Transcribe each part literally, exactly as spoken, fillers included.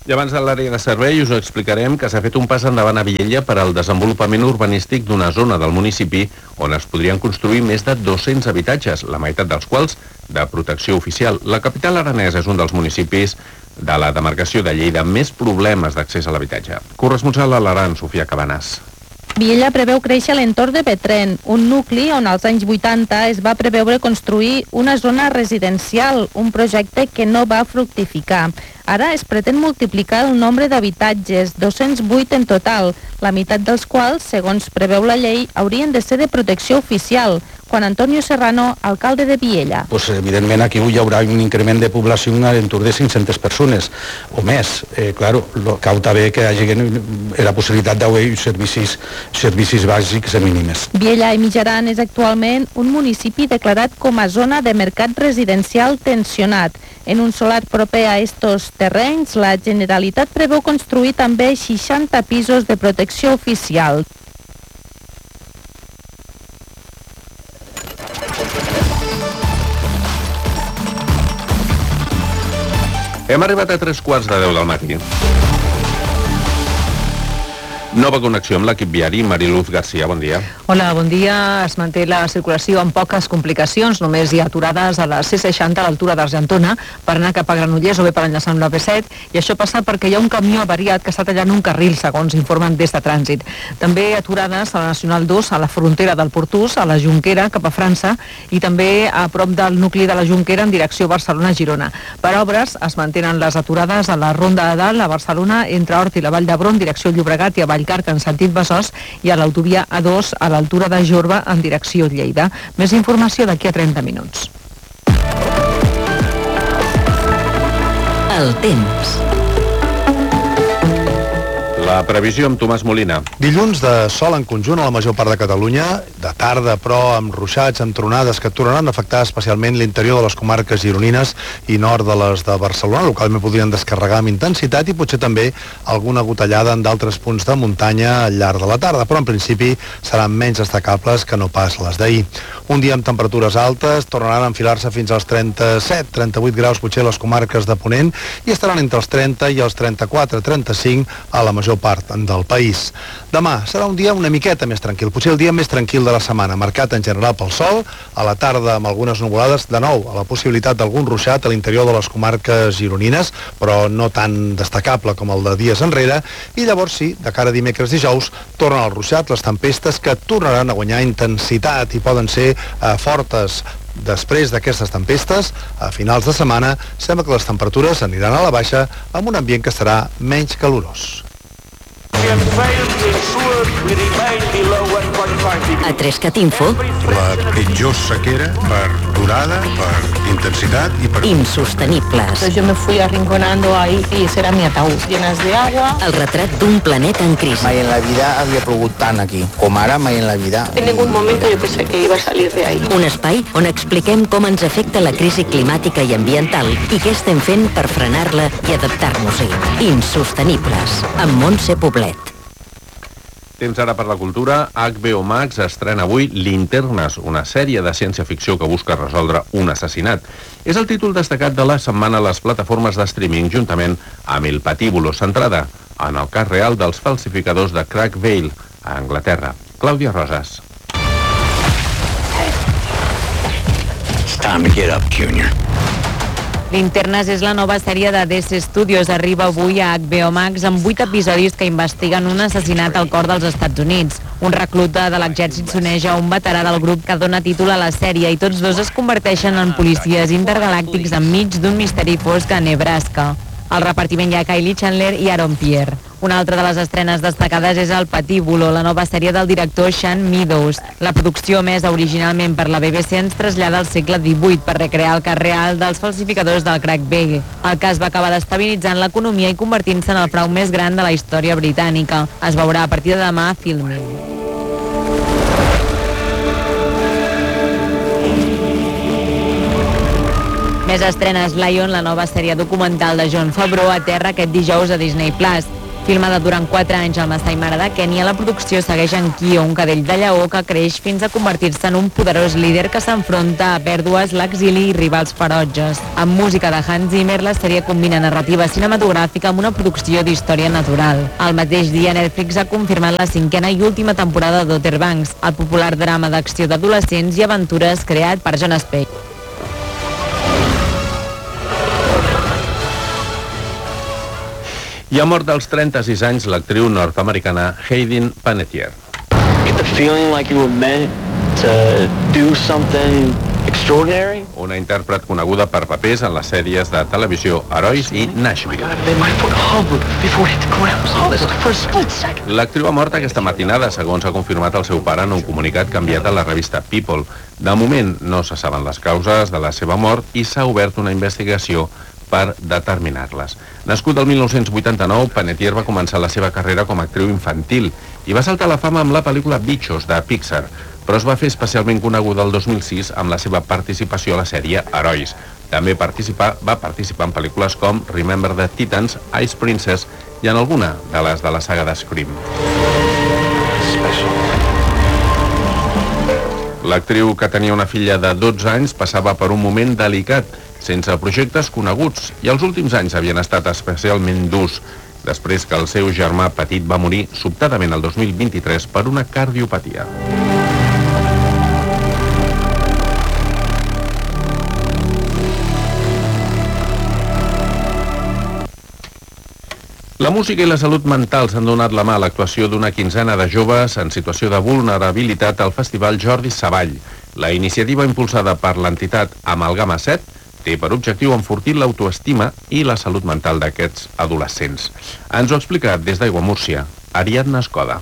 I abans de l'àrea de servei us explicarem que s'ha fet un pas endavant a Viella per al desenvolupament urbanístic d'una zona del municipi on es podrien construir més de dos-cents habitatges, la meitat dels quals de protecció oficial. La capital aranesa és un dels municipis de la demarcació de Lleida amb més problemes d'accés a l'habitatge. Corresponsal a l'Aran, Sofia Cabanas. Viella preveu créixer a l'entorn de Petren, un nucli on als anys vuitanta es va preveure construir una zona residencial, un projecte que no va fructificar. Ara es pretén multiplicar el nombre d'habitatges, dos-cents vuit en total, la meitat dels quals, segons preveu la llei, haurien de ser de protecció oficial. Juan Antonio Serrano, alcalde de Viella. Pues, evidentment aquí hi haurà un increment de població en l'entorn de cinc-centes persones o més. Eh, claro, lo, cau també que hi hagi la possibilitat d'haver servicis, servicis bàsics i mínimes. Viella i Mitjaran és actualment un municipi declarat com a zona de mercat residencial tensionat. En un solar proper a estos terrenys, la Generalitat preveu construir també seixanta pisos de protecció oficial. Hem arribat a tres quarts de deu del matí. Nova connexió amb l'equip viari. Mariluz Garcia, bon dia. Hola, bon dia. Es manté la circulació amb poques complicacions. Només hi ha aturades a la C seixanta a l'altura d'Argentona per anar cap a Granollers o bé per enllaçar amb la B set, i això passa perquè hi ha un camió avariat que està tallant un carril, segons informen des de Trànsit. També aturades a la Nacional dos a la frontera del Portús, a la Jonquera cap a França, i també a prop del nucli de la Jonquera en direcció Barcelona-Girona. Per obres es mantenen les aturades a la Ronda de Dalt a Barcelona entre Hort i la Vall d'Hebron, direcció Llobregat, i a Vallcarca en sentit Besòs, i a l'autovia A dos a l'altura de Jorba en direcció Lleida. Més informació d'aquí a trenta minuts. El temps. La previsió amb Tomàs Molina. Dilluns de sol en conjunt a la major part de Catalunya, de tarda però amb ruixats, amb tronades que tornaran a afectar especialment l'interior de les comarques gironines i nord de les de Barcelona. Localment podrien descarregar amb intensitat i potser també alguna gotellada en d'altres punts de muntanya al llarg de la tarda, però en principi seran menys destacables que no pas les d'ahir. Un dia amb temperatures altes, tornaran a enfilar-se fins als trenta-set trenta-vuit graus potser a les comarques de Ponent i estaran entre els trenta i els trenta-quatre trenta-cinc a la major part del país. Demà serà un dia una miqueta més tranquil, potser el dia més tranquil de la setmana, marcat en general pel sol, a la tarda amb algunes nuvolades, de nou a la possibilitat d'algun ruixat a l'interior de les comarques gironines, però no tan destacable com el de dies enrere, i llavors sí, de cara a dimecres dijous, tornen el ruixat, les tempestes que tornaran a guanyar intensitat i poden ser eh, fortes. Després d'aquestes tempestes, a finals de setmana, sembla que les temperatures aniran a la baixa amb un ambient que serà menys calorós. A Trescat Info, la pitjor sequera per durada, per intensitat y per... insostenibles. Yo me fui arrinconando ahí y ese era mi ataúd, llenas de agua. El retrat d'un planeta en crisi. Mai en la vida havia plogut tant aquí, com ara mai en la vida. En ningún momento yo pensé que iba a salir de ahí. Un espai on expliquem com ens afecta la crisi climàtica i ambiental i què estem fent per frenar-la i adaptar-nos-hi. Insostenibles, amb Montse Poblet. Temps ara per la cultura. H B O Max estrena avui Linternes, una sèrie de ciència-ficció que busca resoldre un assassinat. És el títol destacat de la setmana a les plataformes de streaming, juntament amb El Patíbulo, centrada en el cas real dels falsificadors de Crack Vale, a Anglaterra. Clàudia Rosas. It's time to get up, Junior. Linternes és la nova sèrie de D C Studios. Arriba avui a H B O Max amb vuit episodis que investiguen un assassinat al cor dels Estats Units. Un recluta de l'exèrcit s'uneix a un veterà del grup que dona títol a la sèrie i tots dos es converteixen en policies intergalàctics enmig d'un misteri fosc a Nebraska. Al repartiment hi ha Kylie Chandler i Aaron Pierre. Una altra de les estrenes destacades és El Patíbulo, la nova sèrie del director Sean Meadows. La producció, emesa originalment per la B B C, ens trasllada al segle divuit per recrear el cas real dels falsificadors del Crack Vale. El cas va acabar destabilitzant l'economia i convertint-se en el frau més gran de la història britànica. Es veurà a partir de demà a Filmin. Més estrenes. Lion, la nova sèrie documental de Jon Favreau, aterra aquest dijous a Disney Plus. Filmada durant quatre anys al Masai Mara de Kènia, la producció segueix en Kio, un cadell de lleó que creix fins a convertir-se en un poderós líder que s'enfronta a pèrdues, l'exili i rivals ferotges. Amb música de Hans Zimmer, la sèrie combina narrativa cinematogràfica amb una producció d'història natural. El mateix dia, Netflix ha confirmat la cinquena i última temporada d'Outer Banks, el popular drama d'acció d'adolescents i aventures creat per Jon Spaihts. I ha mort dels trenta-sis anys l'actriu nord-americana Hayden Panettiere. Get the feeling like you were meant to do something extraordinary. Una intèrpret coneguda per papers en les sèries de televisió Herois i Nashville. L'actriu ha mort aquesta matinada, segons ha confirmat el seu pare en un comunicat que ha enviat a la revista People. De moment no se saben les causes de la seva mort i s'ha obert una investigació per determinar-les. Nascut el mil nou-cents vuitanta-nou, Panettiere va començar la seva carrera com a actriu infantil i va saltar a la fama amb la pel·lícula Bichos, de Pixar, però es va fer especialment coneguda el dos mil sis amb la seva participació a la sèrie Herois. També participar, va participar en pel·lícules com Remember the Titans, Ice Princess i en alguna de les de la saga de Scream. L'actriu, que tenia una filla de dotze anys, passava per un moment delicat, sense projectes coneguts, i els últims anys havien estat especialment durs, després que el seu germà petit va morir sobtadament el dos mil vint-i-tres per una cardiopatia. La música i la salut mental s'han donat la mà a l'actuació d'una quinzena de joves en situació de vulnerabilitat al Festival Jordi Savall. La iniciativa impulsada per l'entitat Amalgama set té per objectiu enfortir l'autoestima i la salut mental d'aquests adolescents. Ens ho ha explicat des d'Aigua Múrcia, Ariadna Escoda.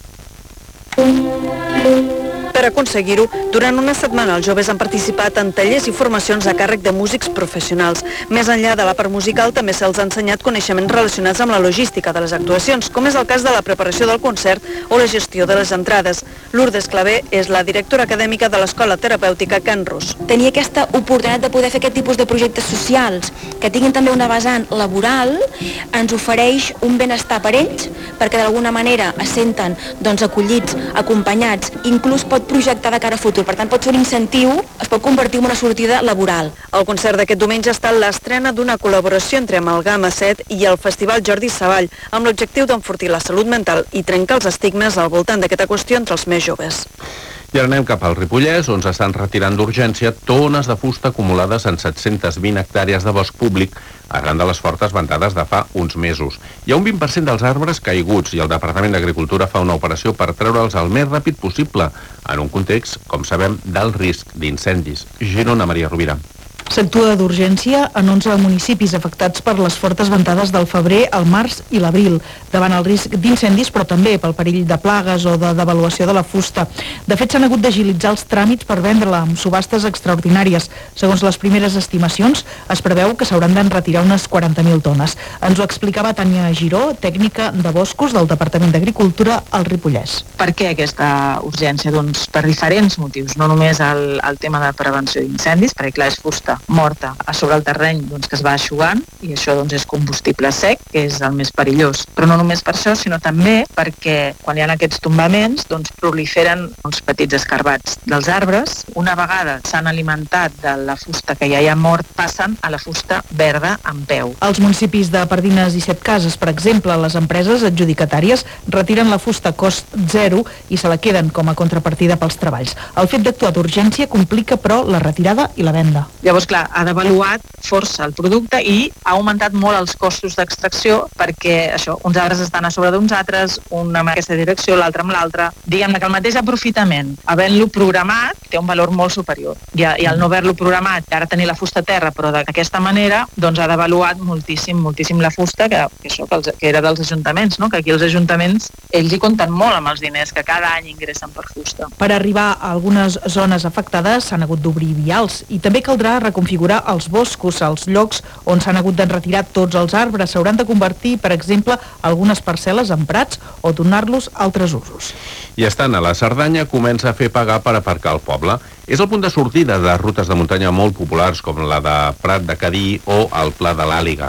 Per aconseguir-ho, durant una setmana els joves han participat en tallers i formacions a càrrec de músics professionals. Més enllà de la part musical, també se'ls ha ensenyat coneixements relacionats amb la logística de les actuacions, com és el cas de la preparació del concert o la gestió de les entrades. Lourdes Clavé és la directora acadèmica de l'Escola Terapèutica Can Ros. Tenir aquesta oportunitat de poder fer aquest tipus de projectes socials, que tinguin també una vessant laboral, ens ofereix un benestar per ells, perquè d'alguna manera es senten doncs, acollits, acompanyats, inclús pot projectar de cara a futur. Per tant, pot ser un incentiu, es pot convertir en una sortida laboral. El concert d'aquest diumenge ha estat l'estrena d'una col·laboració entre Amalgama set i el Festival Jordi Savall, amb l'objectiu d'enfortir la salut mental i trencar els estigmes al voltant d'aquesta qüestió entre els més joves. I ara anem cap al Ripollès, on s'estan retirant d'urgència tones de fusta acumulades en set-centes vint hectàrees de bosc públic arran de les fortes ventades de fa uns mesos. Hi ha un vint per cent dels arbres caiguts i el Departament d'Agricultura fa una operació per treure'ls el més ràpid possible, en un context, com sabem, d'alt risc d'incendis. Girona, Maria Rovira. S'actua d'urgència en onze municipis afectats per les fortes ventades del febrer, el març i l'abril, davant el risc d'incendis, però també pel perill de plagues o de devaluació de la fusta. De fet, s'han hagut d'agilitzar els tràmits per vendre-la amb subhastes extraordinàries. Segons les primeres estimacions, es preveu que s'hauran d'enretirar unes quaranta mil tones. Ens ho explicava Tània Giró, tècnica de boscos del Departament d'Agricultura al Ripollès. Per què aquesta urgència? Doncs per diferents motius, no només el, el tema de prevenció d'incendis, perquè clar, és fusta morta a sobre el terreny doncs, que es va eixugant i això doncs, és combustible sec, que és el més perillós. Però no només per això, sinó també perquè quan hi ha aquests tombaments doncs, proliferen uns petits escarbats dels arbres. Una vegada s'han alimentat de la fusta que ja hi ha mort, passen a la fusta verda en peu. Als municipis de Pardines i Setcases, per exemple, les empreses adjudicatàries retiren la fusta a cost zero i se la queden com a contrapartida pels treballs. El fet d'actuar d'urgència complica, però, la retirada i la venda. Llavors, clar, ha devaluat força el producte i ha augmentat molt els costos d'extracció perquè això, uns arbres estan a sobre d'uns altres, una en aquesta direcció, l'altra amb l'altra. Diguem-ne que el mateix aprofitament, havent-lo programat, té un valor molt superior. I, i al no haver-lo programat, ara tenir la fusta a terra, però d'aquesta manera, doncs ha devaluat moltíssim, moltíssim la fusta, que, que això que, els, que era dels ajuntaments, no? Que aquí els ajuntaments, ells hi compten molt amb els diners que cada any ingressen per fusta. Per arribar a algunes zones afectades s'han hagut d'obrir vials i també caldrà reconfigurar els boscos, els llocs on s'han hagut d'enretirar tots els arbres. S'hauran de convertir, per exemple, algunes parcel·les en prats o donar-los altres usos. I estant a la Cerdanya, comença a fer pagar per aparcar al poble. És el punt de sortida de rutes de muntanya molt populars com la de Prat de Cadí o el Pla de l'Àliga.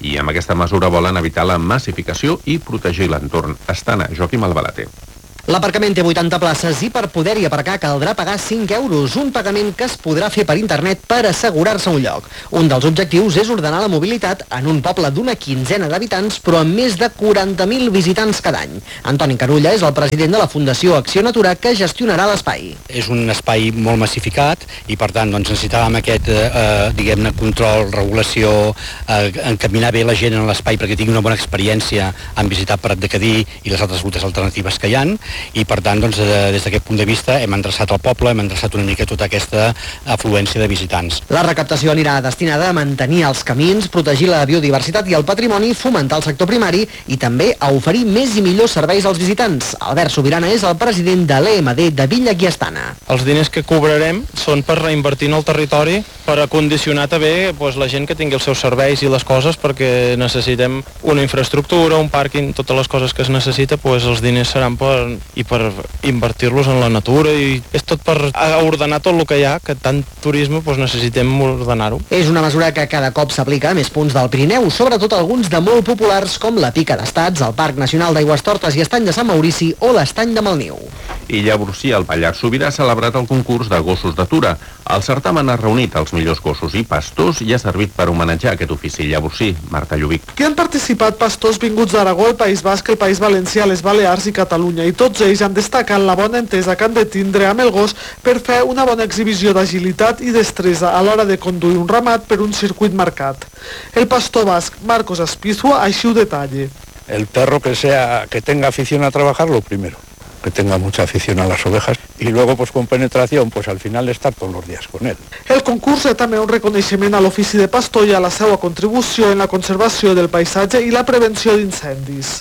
i amb aquesta mesura volen evitar la massificació i protegir l'entorn. Estana, Joaquim Albalate. L'aparcament té vuitanta places i per poder-hi aparcar caldrà pagar cinc euros, un pagament que es podrà fer per internet per assegurar-se un lloc. Un dels objectius és ordenar la mobilitat en un poble d'una quinzena d'habitants, però amb més de quaranta mil visitants cada any. Antoni Carulla és el president de la Fundació Acció Natura, que gestionarà l'espai. És un espai molt massificat i, per tant, doncs, necessitàvem aquest eh, diguem-ne, control, regulació, eh, encaminar bé la gent en l'espai perquè tingui una bona experiència en visitar Prat de Cadí i les altres rutes alternatives que hi ha. I per tant, doncs, des d'aquest punt de vista hem endreçat el poble, hem endreçat una mica tota aquesta afluència de visitants. La recaptació anirà destinada a mantenir els camins, protegir la biodiversitat i el patrimoni, fomentar el sector primari i també a oferir més i millors serveis als visitants. Albert Sobirana és el president de l'E M D de Villa Guiastana. Els diners que cobrarem són per reinvertir en el territori, per acondicionar també doncs, la gent que tingui els seus serveis i les coses, perquè necessitem una infraestructura, un pàrquing, totes les coses que es necessita, doncs els diners seran per i per invertir-los en la natura i és tot per ordenar tot el que hi ha, que tant turisme doncs necessitem ordenar-ho. És una mesura que cada cop s'aplica a més punts del Pirineu, sobretot alguns de molt populars com la Pica d'Estats, el Parc Nacional d'Aigüestortes i Estany de Sant Maurici o l'Estany de Malniu. I Llavorsí, el Pallars Sobirà, ha celebrat el concurs de gossos d'atura. El certamen ha reunit els millors gossos i pastors i ha servit per homenatjar aquest ofici. Llavorsí, Marta Llubic. Hi han participat pastors vinguts d'Aragó, el País Basc, el País Valencià, les Balears i Catalunya, i tots ells han destacat la bona entesa que han de tindre amb el gos per fer una bona exhibició d'agilitat i destresa a l'hora de conduir un ramat per un circuit marcat. El pastor basc Marcos Aspizua així ho detalla. El perro que sea, que tenga afición a trabajar, lo primero, que tenga mucha afición a las ovejas y luego pues con penetración, pues al final estar todos los días con él. El concurs és també un reconeixement a l'ofici de pastor i a la seva contribució en la conservació del paisatge i la prevenció d'incendis.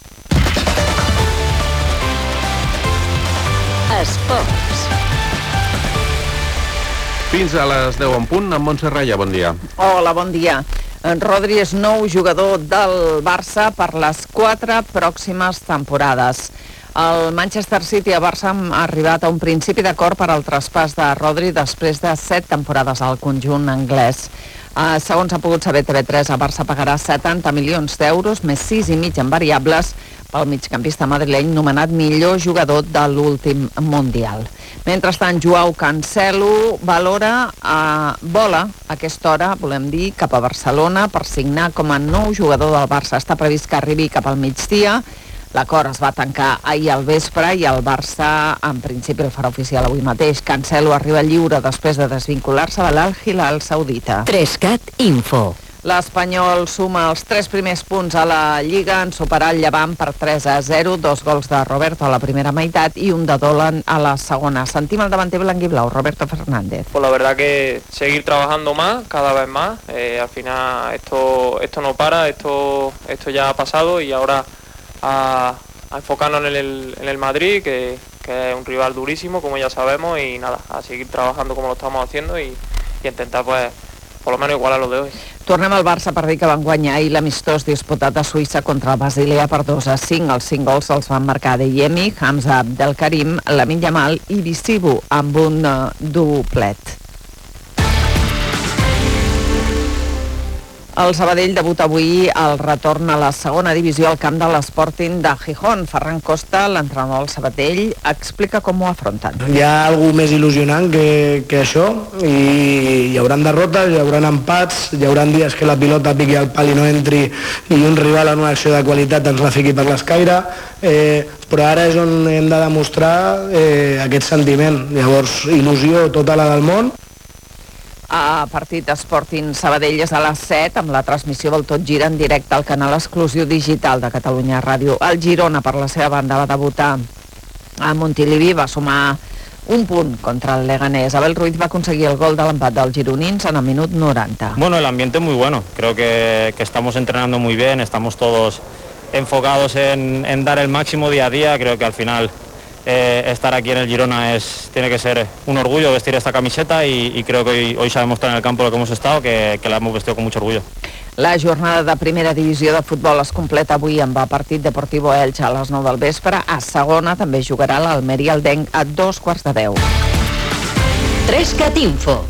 Esports. Fins a les deu en punt, amb Montse Raya, bon dia. Hola, bon dia. En Rodri és nou jugador del Barça per les quatre pròximes temporades. El Manchester City i el Barça han arribat a un principi d'acord per al traspàs de Rodri després de set temporades al conjunt anglès. Uh, segons ha pogut saber T V tres, el Barça pagarà setanta milions d'euros, més sis i mig en variables, pel migcampista madrileny nomenat millor jugador de l'últim Mundial. Mentrestant, Joao Cancelo valora, eh, vola a aquesta hora, volem dir, cap a Barcelona per signar com a nou jugador del Barça. Està previst que arribi cap al migdia. L'acord es va tancar ahir al vespre i el Barça, en principi, el farà oficial avui mateix. Cancelo arriba lliure després de desvincular-se de l'Al Hilal saudita. tres cat Info. L'Espanyol suma els tres primers punts a la Lliga en superar el Llevant per tres a zero, dos gols de Roberto a la primera meitat i un de Dolan a la segona. Sentim el davanter blanquiblau, Roberto Fernández. Pues la verdad que seguir trabajando más, cada vez más. Eh, al final esto esto no para, esto esto ya ha pasado y ahora a, a enfocarnos en el, en el Madrid, que, que es un rival durísimo, como ya sabemos, y nada, a seguir trabajando como lo estamos haciendo y, y intentar pues por lo menos igualar lo de hoy. Tornem al Barça per dir que van guanyar ahir l'amistós disputat a Suïssa contra el Basilea per dos a cinc. Els cinc gols els van marcar Deyemi, Hamza Abdelkarim, Lamine Yamal i Bisibu amb un uh, doblet. El Sabadell debuta avui el retorn a la segona divisió al camp de l'Sporting de Gijón. Ferran Costa, l'entrenador del Sabadell, explica com ho afronten. Hi ha alguna més il·lusionant que, que això, i hi haurà derrotes, hi haurà empats, hi haurà dies que la pilota piqui al pal i no entri i un rival en una acció de qualitat ens la fiqui per l'escaire, eh, però ara és on hem de demostrar eh, aquest sentiment. Llavors, il·lusió tota la del món. A partit Sporting Sabadell és a les set amb la transmissió del Tot Gira en directe al canal exclusiu digital de Catalunya Ràdio. El Girona, per la seva banda, va debutar a Montilivi, va sumar un punt contra el Leganés. Abel Ruiz va aconseguir el gol de l'empat dels gironins en el minut noranta. Bueno, el ambiente es muy bueno. Creo que, que estamos entrenando muy bien, estamos todos enfocados en, en dar el máximo día a día. Creo que al final Eh, estar aquí en el Girona es, tiene que ser un orgullo vestir esta camiseta y, y creo que hoy, hoy sabemos estar en el campo lo que hemos estado, que, que la hemos vestido con mucho orgullo. La jornada de primera divisió de futbol es completa avui amb el partit Deportivo Elche a les nou del vespre. A segona també jugarà l'Almeria Aldenc a dos quarts de deu. tres cat Info.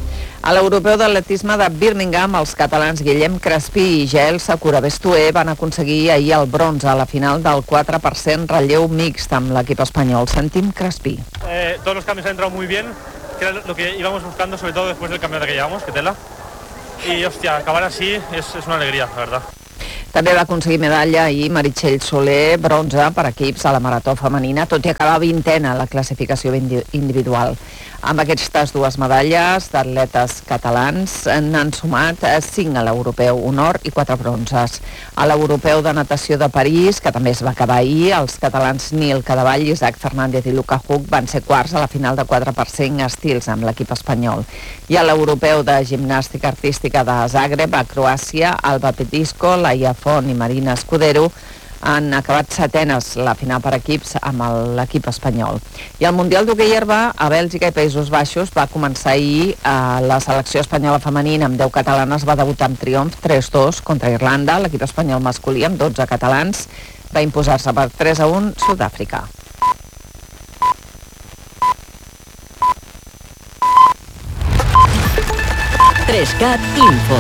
A l'europeu d'atletisme de Birmingham, els catalans Guillem Crespí i Jael Sakura Bestué van aconseguir ahir el bronze a la final del quatre per cent relleu mixt amb l'equip espanyol. Sentim Crespí. Eh, todos los cambios han entrado muy bien, que era lo que íbamos buscando, sobre todo después del campeonato que llevamos, que tela. Y hostia, acabar así es, es una alegría, la verdad. També va aconseguir medalla i Meritxell Soler, bronze per equips a la marató femenina, tot i acabar vintena a la classificació individual. Amb aquestes dues medalles d'atletes catalans n'han sumat cinc a l'europeu, un or i quatre bronzes. A l'europeu de natació de París, que també es va acabar ahir, els catalans Nil Cadevall, Isaac Fernández i Luca Huck van ser quarts a la final de quatre per cent estils amb l'equip espanyol. I a l'europeu de gimnàstica artística de Zagreb, a Croàcia, Alba Petisco, Laia Font i Marina Escudero han acabat setenes la final per equips amb l'equip espanyol. I el Mundial d'hoquei herba a Bèlgica i Països Baixos va començar ahir. La selecció espanyola femenina amb deu catalanes va debutar amb triomf tres dos contra Irlanda. L'equip espanyol masculí amb dotze catalans va imposar-se per tres a un Sud-àfrica. Trescat Info.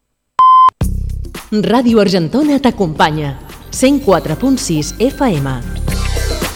Ràdio Argentona t'acompanya. cent quatre punt sis F M.